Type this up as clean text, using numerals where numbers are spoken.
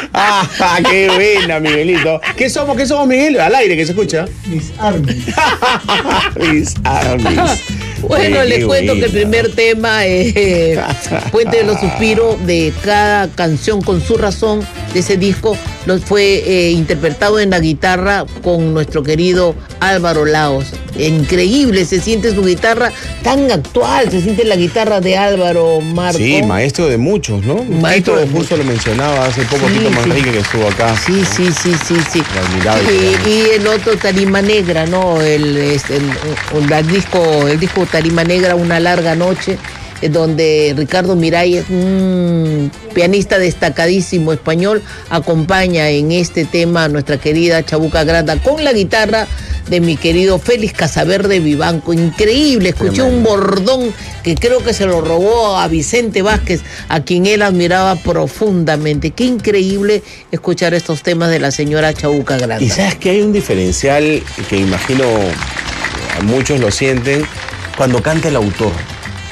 Qué buena, Miguelito. ¿Qué somos, Miguel? Al aire, que se escucha. Miss Army. Miss Army. Bueno, les cuento que el primer tema es Puente de los Suspiros, de cada canción con su razón de ese disco, fue interpretado en la guitarra con nuestro querido Álvaro Laos. Increíble, se siente su guitarra tan actual, se siente la guitarra de Álvaro, Marco. Sí, maestro de muchos, ¿no? Maestro de justo muchos. lo mencionaba hace poco, Sí, Tito Manrique, sí. que estuvo acá. Sí. Lo admiraba Y el otro, Tarima Negra, ¿no? El disco Tarima Negra, Una larga noche, donde Ricardo Miralles, pianista destacadísimo español, acompaña en este tema a nuestra querida Chabuca Granda con la guitarra de mi querido Félix Casaverde Vivanco. Increíble, escuché un bordón que creo que se lo robó a Vicente Vázquez, a quien él admiraba profundamente. Qué increíble escuchar estos temas de la señora Chabuca Granda. Y sabes que hay un diferencial que imagino muchos lo sienten cuando canta el autor.